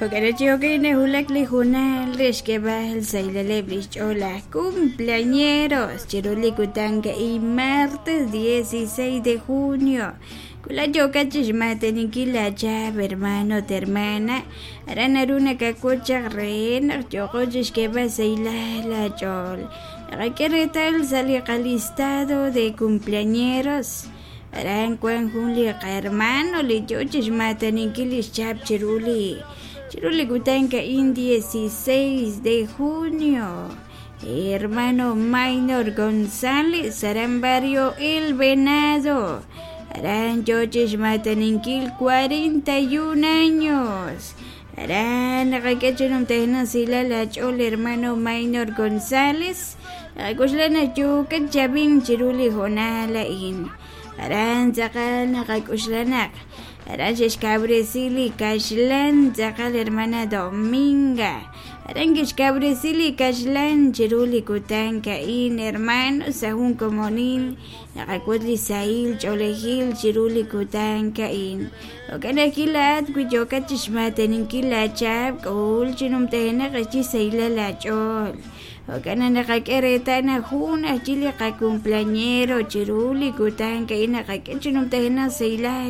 Porque que ne hulak li junal rish que va el sailele brish hola cumpleañeros chiruli kutanga y martes 16 de junio. Kula yoka chishmate nikila chab hermano te hermana aran aruna kakucha reina yoko que va saila la chol. ¿Qué tal sale al listado de cumpleañeros? Aran cuan junli hermano li yo chishmate nikili chab chiruli. Chiruli Gutanca in 16 de junio. Hermano Maynor González, Aran Barrio El Venado. Aran Yoches Mataninkil 41 años. Aran Rakachanum Tenasila la chol hermano Maynor González. Rakuslana Yuka Chabin Chiruli Jonala in. Aran Zakana Rakuslanak. Arash cabresili kashlan zakal hermana Dominga. Arangish cabresili kashlan chiruli kutanka in hermano sahun comunil. Nakakwadli sail cholehil chiruli kutanka in. Okana kilat kuyoka chishmatanin kilachab kul chinum tehena kachi saila la chol. Okana nakakereta na juna chili ka cumpleañero chiruli kutanka in nakakachinum tehena saila